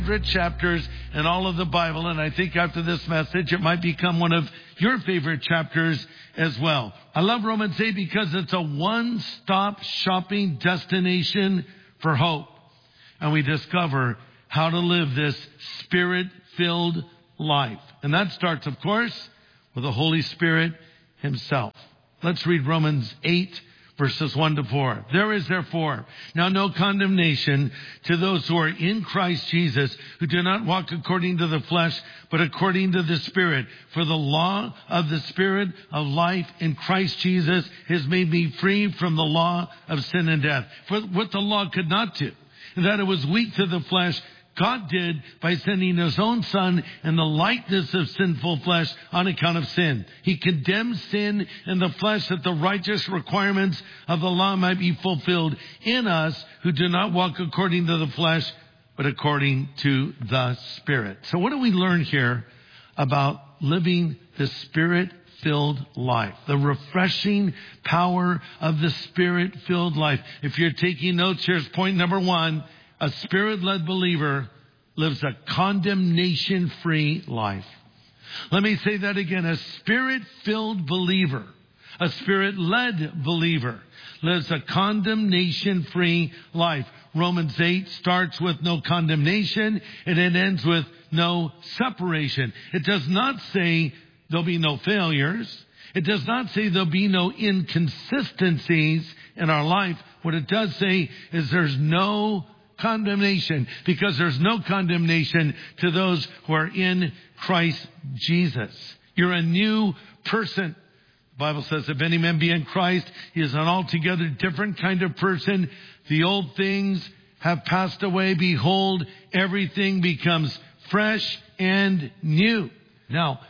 favorite chapters in all of the Bible, and I think after this message, it might become one of your favorite chapters as well. I love Romans 8 because it's a one-stop shopping destination for hope. And we discover how to live this Spirit-filled life. And that starts, of course, with the Holy Spirit Himself. Let's read Romans 8, verses 1 to 4. There is therefore now no condemnation to those who are in Christ Jesus, who do not walk according to the flesh, but according to the Spirit. For the law of the Spirit of life in Christ Jesus has made me free from the law of sin and death. For what the law could not do, and that it was weak to the flesh, God did by sending His own Son in the likeness of sinful flesh on account of sin. He condemned sin in the flesh that the righteous requirements of the law might be fulfilled in us who do not walk according to the flesh, but according to the Spirit. So what do we learn here about living the Spirit-filled life? The refreshing power of the Spirit-filled life. If you're taking notes, here's point number 1. A Spirit-led believer lives a condemnation-free life. Let me say that again. A Spirit-filled believer, a Spirit-led believer lives a condemnation-free life. Romans 8 starts with no condemnation and it ends with no separation. It does not say there'll be no failures. It does not say there'll be no inconsistencies in our life. What it does say is there's no condemnation, because there's no condemnation to those who are in Christ Jesus. You're a new person. The Bible says, if any man be in Christ, he is an altogether different kind of person. The old things have passed away. Behold, everything becomes fresh and new. Now,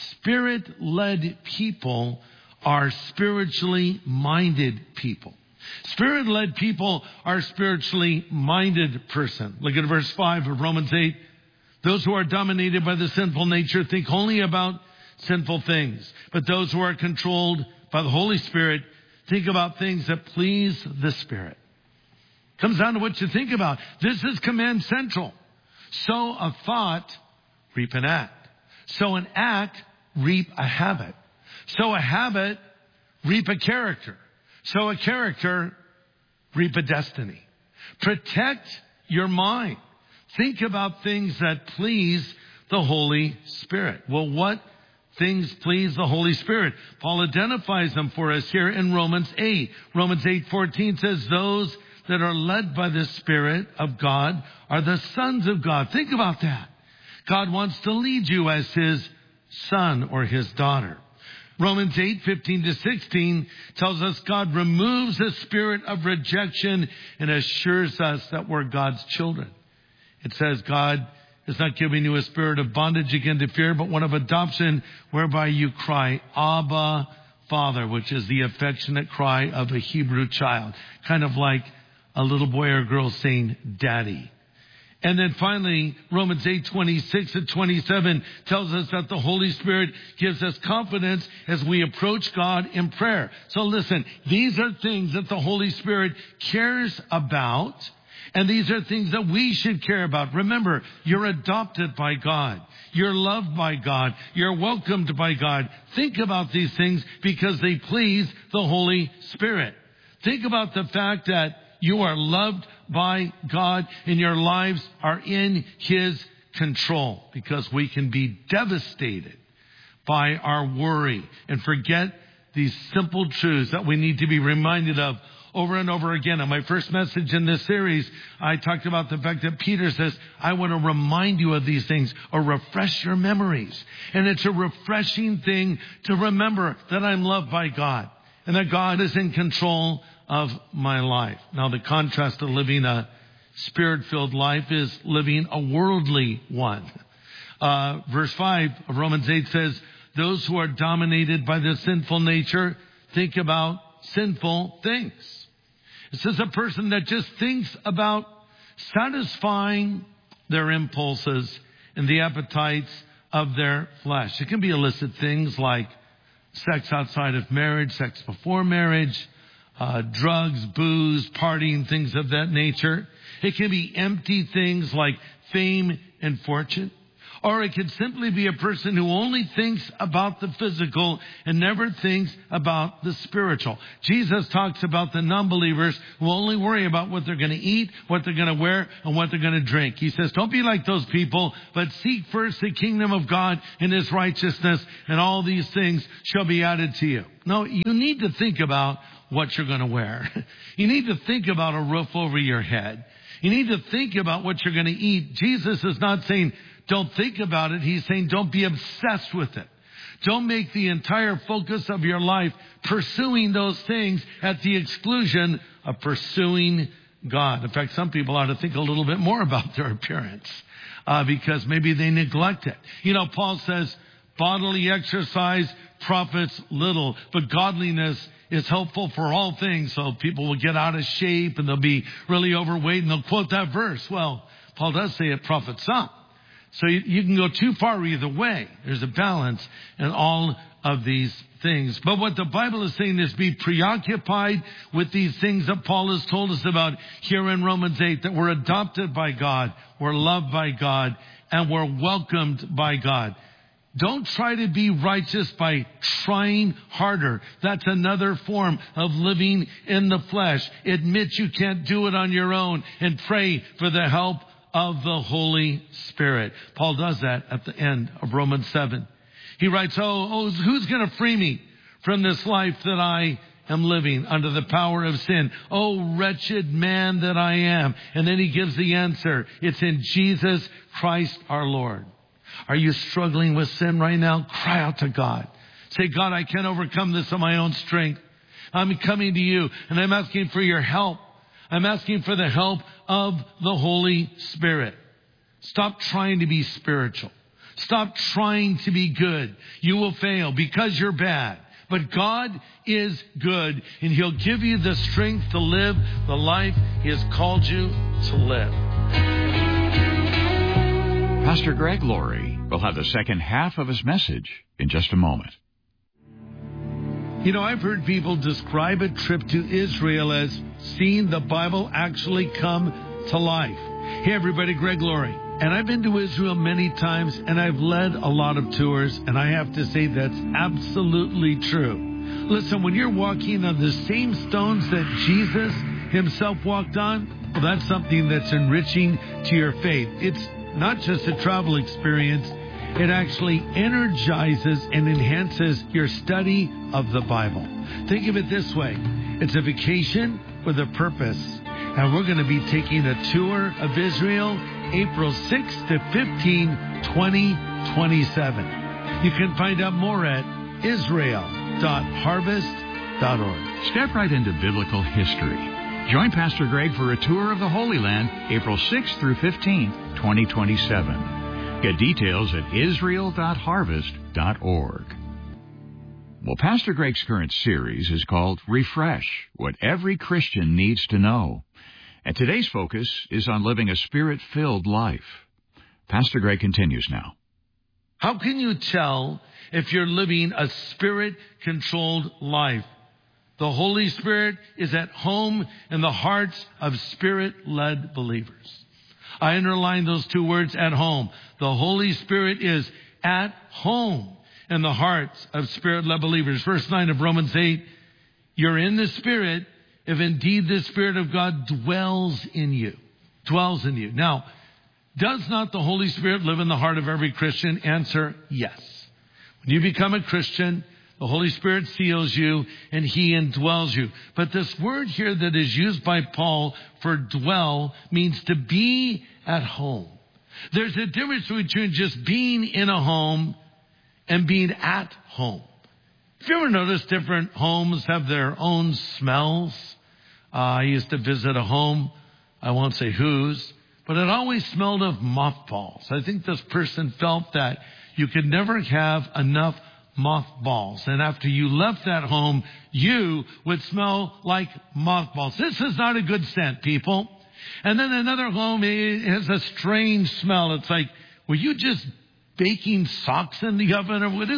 Spirit-led people are spiritually minded people. Spirit-led people are spiritually minded person. Look at verse 5 of Romans 8. Those who are dominated by the sinful nature think only about sinful things. But those who are controlled by the Holy Spirit think about things that please the Spirit. Comes down to what you think about. This is command central. Sow a thought, reap an act. Sow an act, reap a habit. Sow a habit, reap a character. Sow a character, reap a destiny. Protect your mind. Think about things that please the Holy Spirit. Well, what things please the Holy Spirit? Paul identifies them for us here in Romans 8. Romans 8:14 says, those that are led by the Spirit of God are the sons of God. Think about that. God wants to lead you as His son or His daughter. Romans 8:15-16 tells us God removes the spirit of rejection and assures us that we're God's children. It says God is not giving you a spirit of bondage again to fear, but one of adoption whereby you cry, Abba, Father, which is the affectionate cry of a Hebrew child. Kind of like a little boy or girl saying, Daddy. And then finally, Romans 8:26-27 tells us that the Holy Spirit gives us confidence as we approach God in prayer. So listen, these are things that the Holy Spirit cares about, and these are things that we should care about. Remember, you're adopted by God. You're loved by God. You're welcomed by God. Think about these things because they please the Holy Spirit. Think about the fact that you are loved by God and your lives are in His control, because we can be devastated by our worry and forget these simple truths that we need to be reminded of over and over again. In my first message in this series, I talked about the fact that Peter says, I want to remind you of these things or refresh your memories. And it's a refreshing thing to remember that I'm loved by God and that God is in control of my life. Now, the contrast to living a Spirit-filled life is living a worldly one. Verse 5 of Romans 8 says, those who are dominated by the sinful nature think about sinful things. It says a person that just thinks about satisfying their impulses and the appetites of their flesh. It can be illicit things like sex outside of marriage, sex before marriage, drugs, booze, partying, things of that nature. It can be empty things like fame and fortune. Or it could simply be a person who only thinks about the physical and never thinks about the spiritual. Jesus talks about the non-believers who only worry about what they're going to eat, what they're going to wear, and what they're going to drink. He says, don't be like those people, but seek first the kingdom of God and His righteousness, and all these things shall be added to you. No, you need to think about what you're going to wear. You need to think about a roof over your head. You need to think about what you're going to eat. Jesus is not saying, don't think about it. He's saying, don't be obsessed with it. Don't make the entire focus of your life pursuing those things at the exclusion of pursuing God. In fact, some people ought to think a little bit more about their appearance because maybe they neglect it. You know, Paul says, bodily exercise profits little, but godliness is helpful for all things. So people will get out of shape and they'll be really overweight and they'll quote that verse. Well, Paul does say it profits some. So you can go too far either way. There's a balance in all of these things. But what the Bible is saying is be preoccupied with these things that Paul has told us about here in Romans 8, that we're adopted by God, we're loved by God, and we're welcomed by God. Don't try to be righteous by trying harder. That's another form of living in the flesh. Admit you can't do it on your own and pray for the help of the Holy Spirit. Paul does that at the end of Romans 7. He writes, who's going to free me from this life that I am living under the power of sin? Oh, wretched man that I am. And then he gives the answer. It's in Jesus Christ our Lord. Are you struggling with sin right now? Cry out to God. Say, God, I can't overcome this on my own strength. I'm coming to you and I'm asking for your help. I'm asking for the help of the Holy Spirit. Stop trying to be spiritual. Stop trying to be good. You will fail because you're bad. But God is good, and He'll give you the strength to live the life He has called you to live. Pastor Greg Laurie will have the second half of his message in just a moment. You know, I've heard people describe a trip to Israel as seeing the Bible actually come to life. Hey, everybody, Greg Laurie. And I've been to Israel many times, and I've led a lot of tours, and I have to say that's absolutely true. Listen, when you're walking on the same stones that Jesus Himself walked on, well, that's something that's enriching to your faith. It's not just a travel experience. It actually energizes and enhances your study of the Bible. Think of it this way. It's a vacation with a purpose. And we're going to be taking a tour of Israel April 6 to 15, 2027. You can find out more at israel.harvest.org. Step right into biblical history. Join Pastor Greg for a tour of the Holy Land April 6th through 15th, 2027. Get details at israel.harvest.org. Well, Pastor Greg's current series is called Refresh, What Every Christian Needs to Know. And today's focus is on living a Spirit-filled life. Pastor Greg continues now. How can you tell if you're living a Spirit-controlled life? The Holy Spirit is at home in the hearts of Spirit-led believers. I underline those two words, at home. The Holy Spirit is at home in the hearts of Spirit-led believers. Verse 9 of Romans 8, you're in the Spirit if indeed the Spirit of God dwells in you. Dwells in you. Now, does not the Holy Spirit live in the heart of every Christian? Answer, yes. When you become a Christian, the Holy Spirit seals you and He indwells you. But this word here that is used by Paul for dwell means to be at home. There's a difference between just being in a home and being at home. Have you ever noticed different homes have their own smells? I used to visit a home, I won't say whose, but it always smelled of mothballs. I think this person felt that you could never have enough mothballs. And after you left that home, you would smell like mothballs. This is not a good scent, people. And then another home has a strange smell. It's like, were you just baking socks in the oven? Or what is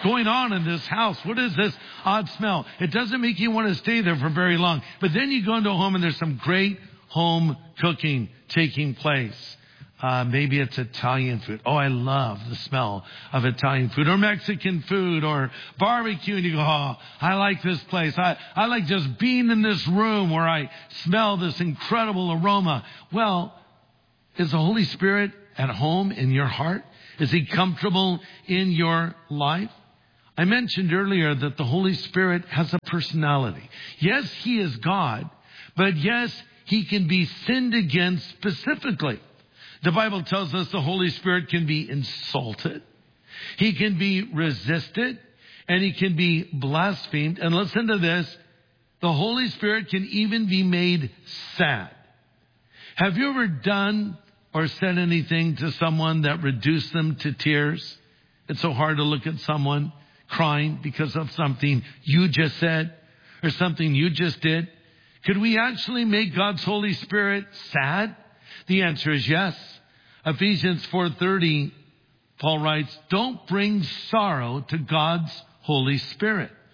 going on in this house? What is this odd smell? It doesn't make you want to stay there for very long. But then you go into a home and there's some great home cooking taking place. Maybe it's Italian food. Oh, I love the smell of Italian food, or Mexican food, or barbecue. And you go, oh, I like this place. I like just being in this room where I smell this incredible aroma. Well, is the Holy Spirit at home in your heart? Is he comfortable in your life? I mentioned earlier that the Holy Spirit has a personality. Yes, he is God, but yes, he can be sinned against specifically. The Bible tells us the Holy Spirit can be insulted, he can be resisted, and he can be blasphemed. And listen to this, the Holy Spirit can even be made sad. Have you ever done or said anything to someone that reduced them to tears? It's so hard to look at someone crying because of something you just said or something you just did. Could we actually make God's Holy Spirit sad? The answer is yes. Ephesians 4:30, Paul writes, don't bring sorrow to God's Holy Spirit.